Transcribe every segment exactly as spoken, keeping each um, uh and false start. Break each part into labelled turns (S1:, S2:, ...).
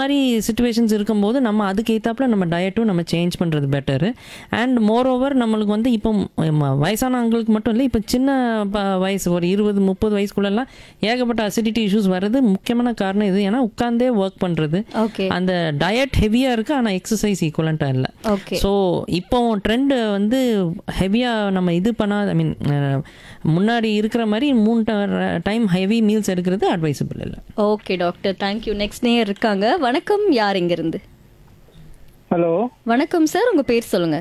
S1: மாதிரி சுச்சுவேஷன்ஸ் இருக்கும்போது நம்ம அதுக்கு ஏற்றாப்புல நம்ம டயட்டும் நம்ம சேஞ்ச் பண்ணுறது பெட்டரு. அண்ட் மோர் ஓவர் நம்மளுக்கு வந்து இப்போ ம- வயசானவங்களுக்கு மட்டும் இல்லை, இப்போ சின்ன ப வயசு ஒரு இருபது முப்பது வயசுக்குள்ளெல்லாம் ஏகப்பட்ட அசிடிட்டி இஷ்யூஸ் வர்றது முக்கியமான காரணம் இது. ஏன்னா உட்காந்தே ஒர்க் பண்ணுறது,
S2: ஓகே
S1: அந்த டயட் ஹெவியாக இருக்குது ஆனால் எக்ஸசைஸ் ஈக்குவலண்ட்டாக இல்லை.
S2: ஓகே
S1: ஸோ இப்போ ட்ரெண்டு வந்து ஹெவியாக நம்ம இது பண்ணாத, ஐ மீன் முன்னாடி இருக்கிற மாதிரி மூணு டைம் ஹெவி மீல்ஸ் எடுக்கிறது அட்வைசபிள் இல்லை.
S2: Okay doctor, thank you. நெக்ஸ்ட் நேயர் இருக்காங்க. வணக்கம், யார் இங்கிருந்து?
S3: ஹலோ,
S2: வணக்கம் சார், உங்க பேர் சொல்லுங்க.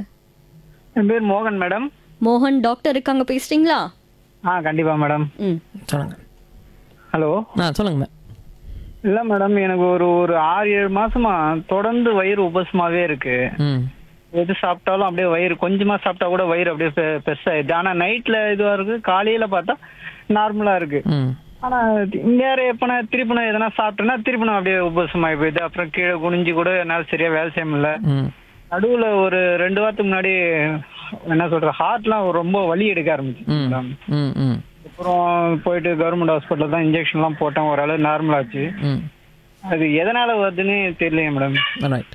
S3: என் பேர் மோகன் மேடம்.
S2: மோகன் டாக்டர் இருக்காங்க, பேசுறீங்களா?
S3: ஆ கண்டிப்பா மேடம்.
S2: ம்
S1: சொல்லுங்கள்.
S3: ஹலோ.
S1: ஆ சொல்லுங்க மேம்.
S3: இல்லை மேடம், எனக்கு ஒரு ஒரு ஆறு ஏழு மாசமா தொடர்ந்து வயிறு உபசமாவே இருக்கு.
S1: ம்
S3: எது சாப்பிட்டாலும் அப்படியே வயிறு, கொஞ்சமா சாப்பிட்டா கூட வயிறு அப்படியே பெ- பெருசாயிடுது. ஆனா நைட்ல இதுவா இருக்கு, காலையில பார்த்தா நார்மலா இருக்கு.
S1: ம்
S3: ஆனா வேற எப்பனா திருப்பி நான் எதனா சாப்பிட்டேன்னா திருப்பி நான் அப்படியே உபசமாயி போயிடுது. அப்புறம் கீழே குனிஞ்சு கூட என்னால சரியா வேலை செய்ய முடியல.
S1: ம்
S3: நடுவுல ஒரு ரெண்டு வாரத்துக்கு முன்னாடி என்ன சொல்ற ஹார்ட்லாம் ரொம்ப வலி எடுக்க ஆரம்பிச்சு
S1: ம்
S3: மேடம்.
S1: ம் ம்
S3: அப்புறம் போயிட்டு கவர்மெண்ட் ஹாஸ்பிட்டல் தான் இன்ஜெக்ஷன்லாம் போட்டேன், ஓரளவு நார்மல் ஆச்சு.
S1: ம்
S3: அது எதனால வருதுன்னு தெரியலையே மேடம்.
S1: ரைட்.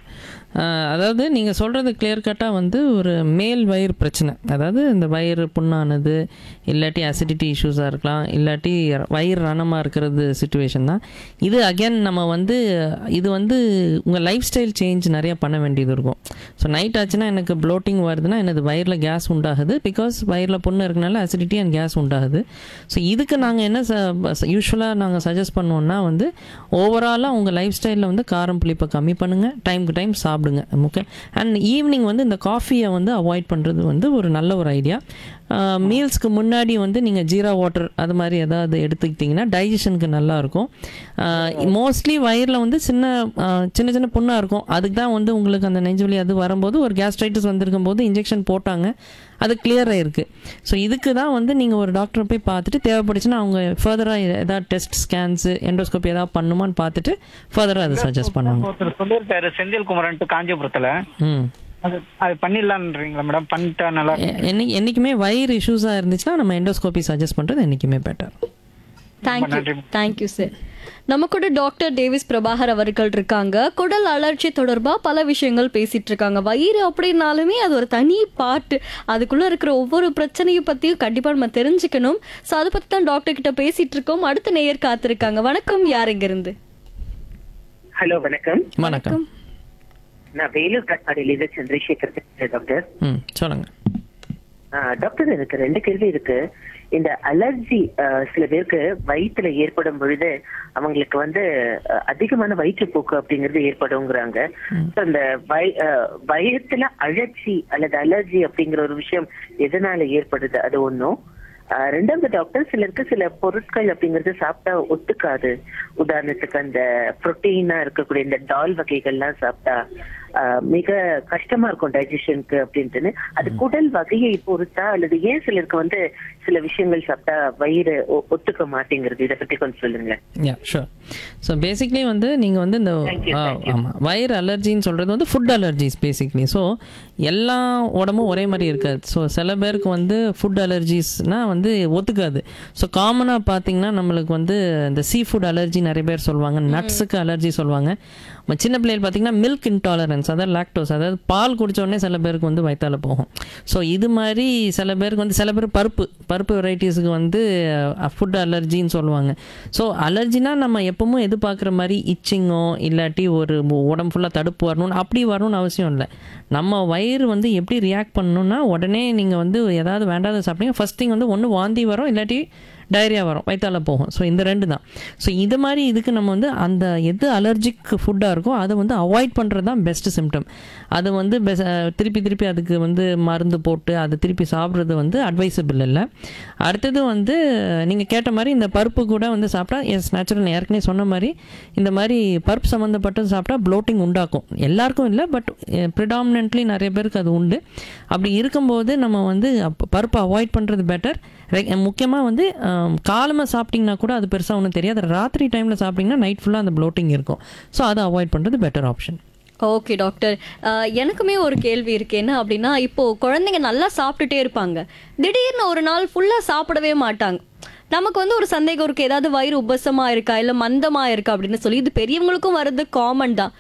S1: அதாவது நீங்கள் சொல்கிறது கிளியர் கட்டாக வந்து ஒரு மேல் வயிறு பிரச்சனை. அதாவது இந்த வயிறு புண்ணானது, இல்லாட்டி அசிடிட்டி இஷ்யூஸாக இருக்கலாம், இல்லாட்டி வயிறு ரணமாக இருக்கிறது சுச்சுவேஷன் தான் இது. அகேன் நம்ம வந்து இது வந்து உங்கள் லைஃப் ஸ்டைல் சேஞ்ச் நிறையா பண்ண வேண்டியது இருக்கும். ஸோ நைட் ஆச்சுன்னா எனக்கு ப்ளோட்டிங் வருதுன்னா எனது வயிறில் கேஸ் உண்டாகுது. பிகாஸ் வயிறில் புண்ணு இருக்கனால அசிடிட்டி அண்ட் கேஸ் உண்டாகுது. ஸோ இதுக்கு நாங்கள் என்ன யூஸ்வலாக நாங்கள் சஜஸ்ட் பண்ணுவோம்னா வந்து ஓவராலாக உங்கள் லைஃப் ஸ்டைலில் வந்து காரம் புளிப்பை கம்மி பண்ணுங்கள், டைமுக்கு டைம் சாப்பிடுங்க. ஓகே. அண்ட் ஈவினிங் வந்து இந்த காஃபியை வந்து அவாய்ட் பண்ணுறது வந்து ஒரு நல்ல ஒரு ஐடியா. மீல்ஸ்க்கு முன்னாடி வந்து நீங்கள் ஜீரா வாட்டர் அது மாதிரி எதாவது எடுத்துக்கிட்டிங்கன்னா டைஜஷனுக்கு நல்லாயிருக்கும். மோஸ்ட்லி வயிறில் வந்து சின்ன ஆஹ், சின்ன சின்ன புண்ணாக இருக்கும். அதுக்கு தான் வந்து உங்களுக்கு அந்த நெஞ்சுவலி அது வரும்போது ஒரு கேஸ்ட்ரைட்டிஸ் வந்திருக்கும் போது இன்ஜெக்ஷன் போட்டாங்க, அது கிளியர் ஆகிருக்கு. ஸோ இதுக்கு தான் வந்து நீங்கள் ஒரு டாக்டரை போய் பார்த்துட்டு தேவைப்பட்டுச்சுன்னா அவங்க ஃபர்தராக ஏதாவது டெஸ்ட் ஸ்கேன்ஸு எண்டோஸ்கோப்பி ஏதாவது பண்ணுமான்னு பார்த்துட்டு ஃபர்தராக அதை சஜஸ்ட் பண்ணுவாங்க.
S3: ஒருத்தர் சொல்லியிருக்காரு செந்தில் குமரன்ட்டு காஞ்சிபுரத்துல.
S1: ம்
S3: அது அது பண்ணிடலான்றீங்களா மேடம்? பண்ணிட்டா நல்லா இருக்கும்.
S1: என்னை என்றைக்குமே வயிறு இஷ்யூஸாக இருந்துச்சுன்னா நம்ம எண்டோஸ்கோப்பி சஜஸ்ட் பண்ணுறது என்றைக்குமே பெட்டர்.
S2: Thank you thank you sir. நம்ம கூட டாக்டர் டேவிஸ் பிரபாகர் அவர்கள் இருக்காங்க. குடல் அலர்ச்சி தொடர்பா பல விஷயங்கள் பேசிட்டு இருக்காங்க. வயிறு அப்படின்னாலுமே அது ஒரு தனி பாட்டு, அதுக்குள்ள இருக்கிற ஒவ்வொரு பிரச்சனையை பத்தியும் கண்டிப்பா நம்ம தெரிஞ்சுக்கணும். ஸோ அதை பத்தி தான் டாக்டர் கிட்ட பேசிட்டு இருக்கோம். அடுத்த நேயர் காத்திருக்காங்க. வணக்கம், யார் இங்க இருந்து?
S4: ஹலோ வணக்கம்.
S1: வணக்கம்.
S4: நான் வேலூர் காட்பாடியிலிருந்து சந்திரசேகர் பேசுறேன் டாக்டர்.
S1: ம் சொல்லுங்கள்.
S4: ஆ, டாக்டர் எனக்கு ரெண்டு கேள்வி இருக்கு. இந்த அலர்ஜி சில பேருக்கு வயிற்றுல ஏற்படும் பொழுது அவங்களுக்கு வந்து அஹ், அதிகமான வயிற்றுப்போக்கு அப்படிங்கிறது ஏற்படுங்கிறாங்க. So, அந்த வய அஹ், வயிற்றுல அழற்சி அல்லது அலர்ஜி அப்படிங்கிற ஒரு விஷயம் எதனால ஏற்படுது, அது ஒண்ணும். ஆஹ் ரெண்டாவது டாக்டர், சிலருக்கு சில பொருட்கள் அப்படிங்கறது சாப்பிட்டா ஒத்துக்காது. உதாரணத்துக்கு அந்த புரோட்டீனா இருக்கக்கூடிய இந்த டால் வகைகள்லாம் சாப்பிட்டா ஆஹ் மிக கஷ்டமா இருக்கும் டைஜஷனுக்கு அப்படின்ட்டுன்னு. அது குடல் வகையை பொறுத்தா அல்லது ஏன் சிலருக்கு வந்து சில விஷயங்கள் சாப்பிட்டா வயிறு ஒ- ஒத்துக்க மாட்டேங்கிறது, இதை பத்தி கொஞ்சம் சொல்லுங்களேன்.
S1: Yeah sure. ஸோ பேசிக்லி வந்து நீங்கள் வந்து இந்த
S4: Thank you, thank you.
S1: ஆமாம் வயிறு அலர்ஜின்னு சொல்கிறது வந்து ஃபுட் அலர்ஜிஸ் பேசிக்லி. ஸோ எல்லா உடம்பும் ஒரே மாதிரி இருக்காது. ஸோ சில பேருக்கு வந்து ஃபுட் அலர்ஜிஸ்னால் வந்து ஒத்துக்காது. ஸோ காமனாக பார்த்தீங்கன்னா நம்மளுக்கு வந்து இந்த சீ ஃபுட் அலர்ஜி நிறைய பேர் சொல்லுவாங்க, நட்ஸுக்கு அலர்ஜி சொல்லுவாங்க. ம- சின்ன பிள்ளைகள் பார்த்தீங்கன்னா மில்க் இன்டாலரன்ஸ், அதாவது லாக்டோஸ், அதாவது பால் குடிச்ச உடனே சில பேருக்கு வந்து வயித்தால போகும். ஸோ இது மாதிரி சில பேருக்கு வந்து சில பேர் பருப்பு பருப்பு வெரைட்டிஸுக்கு வந்து ஃபுட் அலர்ஜின்னு சொல்லுவாங்க. ஸோ அலர்ஜினா நம்ம எப்பவும் எதிர்பார்க்குற மாதிரி இச்சிங்கோ இல்லாட்டி ஒரு மு- உடம்பு ஃபுல்லாக தடுப்பு வரணும்னு அப்படி வரணும்னு அவசியம் இல்லை. நம்ம வயிறு வந்து எப்படி ரியாக்ட் பண்ணணும்னா உடனே நீங்கள் வந்து ஏதாவது வேண்டாத சாப்பிட்டீங்க, ஃபர்ஸ்ட் திங் வந்து ஒன்று வாந்தி வரும் இல்லாட்டி டைரியா வரும், வயிற்றால போகும். ஸோ இந்த ரெண்டு தான். ஸோ இது மாதிரி இதுக்கு நம்ம வந்து அந்த எது அலர்ஜிக் ஃபுட்டாக இருக்கோ அதை வந்து அவாய்ட் பண்ணுறது தான் பெஸ்ட்டு சிம்டம். அது வந்து பெஸ் திருப்பி திருப்பி அதுக்கு வந்து மருந்து போட்டு அதை திருப்பி சாப்பிட்றது வந்து அட்வைசபிள் இல்லை. அடுத்தது வந்து நீங்கள் கேட்ட மாதிரி இந்த பருப்பு கூட வந்து சாப்பிட்டா எஸ் நேச்சுரல், ஏற்கனவே சொன்ன மாதிரி இந்த மாதிரி பருப்பு சம்மந்தப்பட்டது சாப்பிட்டா ப்ளோட்டிங் உண்டாக்கும். எல்லாருக்கும் இல்லை, பட் ப்ரிடாமினென்ட்லி நிறைய பேருக்கு அது உண்டு. அப்படி இருக்கும்போது நம்ம வந்து அப்ப பருப்பை அவாய்ட் பண்ணுறது பெட்டர். முக்கியமாக வந்து காலமாக சாப்பிட்டிங்கன்னா கூட அது பெருசாக ஒன்றும் தெரியாது. ராத்திரி டைமில் சாப்பிட்டிங்கன்னா நைட் ஃபுல்லாக அந்த ப்ளோட்டிங் இருக்கும். ஸோ அதை அவாய்ட் பண்ணுறது பெட்டர் ஆப்ஷன்.
S2: ஓகே டாக்டர், அஹ், எனக்குமே ஒரு கேள்வி இருக்கு. என்ன அப்படின்னா, இப்போ குழந்தைங்க நல்லா சாப்பிட்டுட்டே இருப்பாங்க, திடீர்னு ஒரு நாள் ஃபுல்லா சாப்பிடவே மாட்டாங்க. நமக்கு வந்து ஒரு சந்தேகம் இருக்கு, ஏதாவது வயிறு உபசமா இருக்கா இல்ல மந்தமா இருக்கா அப்படின்னு சொல்லி. இது பெரியவங்களுக்கும் வர்றது காமன் தான்.